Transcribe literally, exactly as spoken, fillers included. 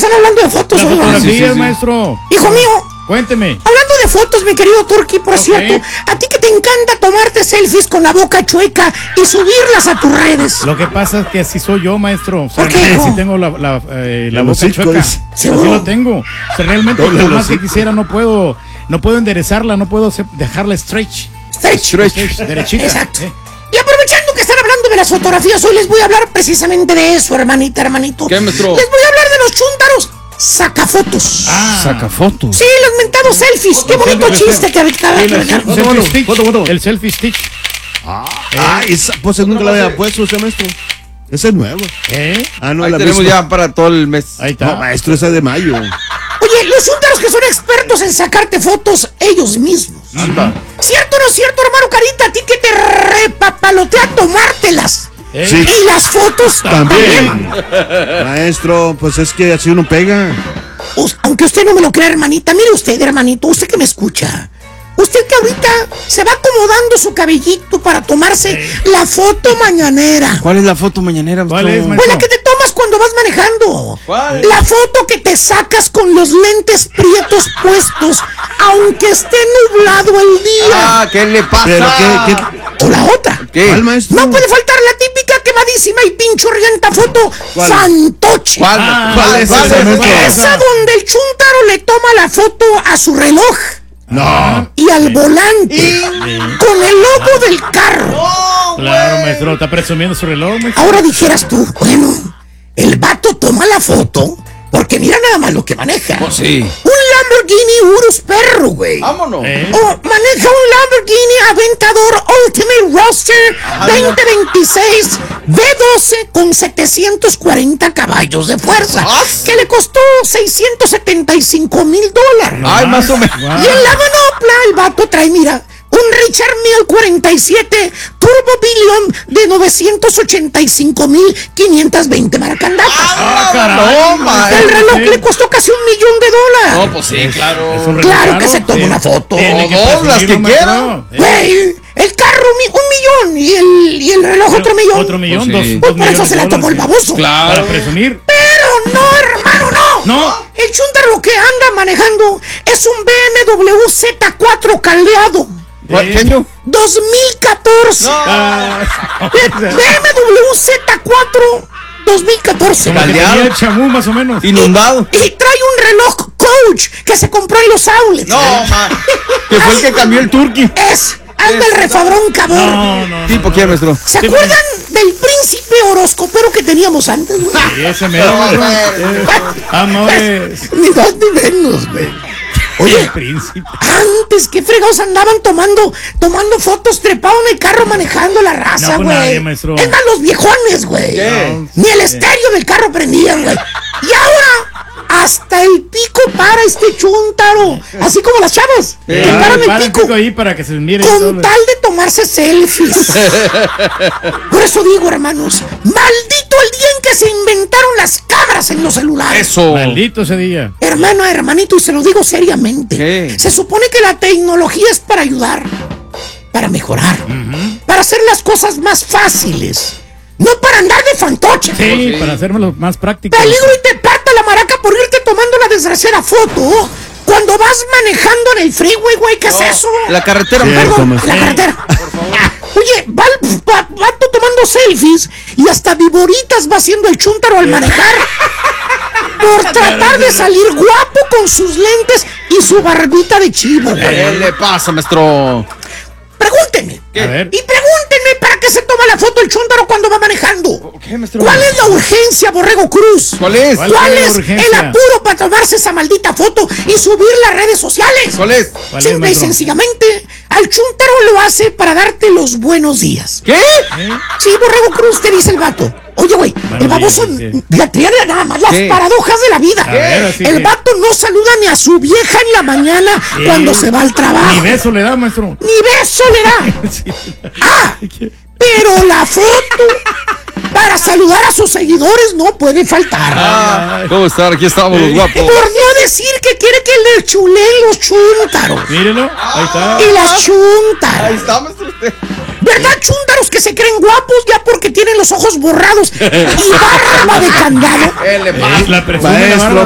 están hablando de fotos. La fotografía, sí, sí, sí. maestro. Hijo mío. Cuénteme. Hablando de fotos, mi querido Turki, por Okay. cierto, a ti que te encanta tomarte selfies con la boca chueca y subirlas a tus redes. Lo que pasa es que así soy yo, maestro. O sea, ¿Por qué, hijo? si tengo la, la, eh, la El boca hocico chueca. es- Así ¿Seguro? lo tengo. O sea, realmente, Doble por el más que hocico. quisiera, no puedo, no puedo enderezarla, no puedo hacer- dejarla stretch. Stretch. Stretch, derechita. Exacto. ¿eh? Y aprovechando que están hablando de las fotografías, hoy les voy a hablar precisamente de eso, hermanita, hermanito. ¿Qué, maestro? Les voy a hablar de los chúntaros sacafotos. Ah, Saca fotos. Sí, los mentados selfies. Qué bonito selfie, chiste que acaba de el crear. selfie Foto, stick. foto, foto. El selfie stick. Ah, esa pose nunca la había puesto ese maestro. Ese es nuevo. ¿Eh? Ah, no, Ahí la tenemos misma. ya para todo el mes. Ahí está. No, maestro, esa es de mayo. Oye, los chúntaros que son expertos en sacarte fotos ellos mismos. Anda. ¿Cierto o no es cierto, hermano Carita? A ti que te repapalotea tomártelas. ¿Eh? Sí. Y las fotos También. Maestro, pues es que así uno pega. Us- Aunque usted no me lo crea, hermanita, mire usted, hermanito, usted que me escucha. Usted que ahorita se va acomodando su cabellito para tomarse la foto mañanera. ¿Cuál es la foto mañanera? ¿Cuál es, maestro? Pues la que te tomas cuando vas manejando. ¿Cuál? La foto que te sacas con los lentes prietos puestos, aunque esté nublado el día. Ah, ¿qué le pasa? Pero qué, qué, O la otra. ¿Qué? ¿Cuál, maestro? No puede faltar la típica quemadísima y pinchurrienta foto ¿Cuál? fantoche. ¿Cuál? Ah, ¿Cuál es ¿cuál esa, es? maestro? Esa donde el chúntaro le toma la foto a su reloj No. y al volante con el logo del carro. Claro, maestro. Está presumiendo su reloj, maestro. Ahora dijeras tú, bueno, el vato toma la foto porque mira nada más lo que maneja. Oh, sí. Un Lamborghini Urus Perro, güey. Vámonos. ¿Eh? O maneja un Lamborghini Aventador Ultimate Roadster veinte veintiséis V doce con setecientos cuarenta caballos de fuerza, ¿Ah? que le costó seiscientos setenta y cinco mil dólares. Ay, más o menos. Guau. Y en la manopla el vato trae, mira, un Richard Mille cuarenta y siete Turbo Billion de novecientos ochenta y cinco mil quinientos veinte maracandatas. Ah, caray. No, ma- El reloj Sí. le costó casi un millón de dólares. No, pues sí, claro. Es un reloj Claro caro. que se toma Tiene- una foto. tiene O dos, las que presumirlo, quieran. maestro. ¿Eh? Güey, el carro mi- un millón y el, y el reloj otro millón. Otro millón, Pues sí. dos, Pues dos por eso millones se de la tomó el dólares. baboso. Claro. Para presumir. Pero no, hermano, no. No. El chúntaro que anda manejando es un B M W Z cuatro caldeado. ¿Cuál, qué año? dos mil catorce. Ah, B M W Z cuatro dos mil catorce. como que Caldeado. tenía el chamú, más o menos. Inundado. Y trae un reloj Coach que se compró en los outlets. No, ma. Que fue el que cambió el turqui. Es, anda el refadrón, cabrón. No, no. ¿Tipo quién, maestro? ¿Se acuerdan del príncipe horoscopero que teníamos antes, güey? Y ese mero, maestro. Eh, Amores. Ni más ni menos, güey. Oye, Príncipe. antes, ¿qué fregados andaban tomando, tomando fotos trepado en el carro manejando la raza, No, pues güey? nadie, maestro. Es más, los viejones, güey. ¿Qué? Ni el estéreo del carro prendían, güey. Y ahora, hasta el pico para este chúntaro. Así como las chavas. Que Ah, paran para el el pico. pico ahí para que se mire. Con todo. tal de tomarse selfies. Por eso digo, hermanos, maldito el día en que se inventaron las cámaras en los celulares. Eso. Maldito ese día. Hermano, hermanito, y se lo digo seriamente. ¿Qué? Se supone que la tecnología es para ayudar, para mejorar, para hacer las cosas más fáciles, no para andar de fantoche. Sí, para hacérmelo más práctico. Peligro y te parta la maraca por irte tomando la desgraciada foto cuando vas manejando en el freeway, güey. ¿Qué es eso? La carretera, Sí. maestro. Perdón, maestro. la carretera. Oye, va el va- vato tomando selfies y hasta viboritas va haciendo el chúntaro al manejar. Por tratar de salir guapo con sus lentes y su barbita de chivo, güey. ¿Qué le pasa, maestro? Pregúntenme. A ver. Y pregúntenme para qué se toma la foto el chúntaro cuando va manejando. ¿Qué, maestro? ¿Cuál es la urgencia, Borrego Cruz? ¿Cuál es? ¿Cuál? ¿Cuál es la es urgencia? el apuro para tomarse esa maldita foto y subirla a redes sociales? ¿Cuál es? ¿Cuál es, Simple y maestro? sencillamente, al chúntaro lo hace para darte los buenos días. ¿Qué? ¿Eh? Sí, Borrego Cruz, te dice el vato. Oye, güey, Buenos el baboso, días, sí. la tiene nada más las ¿Qué? paradojas de la vida. A ver, así El que- vato no saluda ni a su vieja en la mañana Sí. cuando se va al trabajo. Ni beso le da, maestro. Ni beso le da. Sí. Ah, pero la foto para saludar a sus seguidores no puede faltar. Ah, ¿cómo están? Aquí estamos los guapos. Por no decir que quiere que le chuleen los chúntaros. Mírelo, ahí está. Y las Ahí chúntaras. está, maestro. Usted. ¿Verdad, chúntaros que se creen guapos ya porque tienen los ojos borrados y barba de candado? ¿Qué le pasa? Es la presume la Maestro, barba.